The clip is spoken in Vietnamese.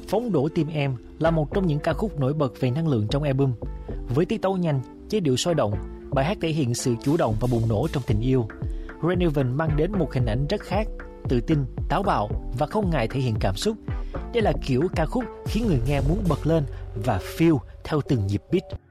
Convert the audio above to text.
Phóng Đổ Tim Em là một trong những ca khúc nổi bật về năng lượng trong album. Với tiết tấu nhanh, giai điệu sôi động, bài hát thể hiện sự chủ động và bùng nổ trong tình yêu. Renovan mang đến một hình ảnh rất khác, tự tin, táo bạo và không ngại thể hiện cảm xúc. Đây là kiểu ca khúc khiến người nghe muốn bật lên và feel theo từng nhịp beat.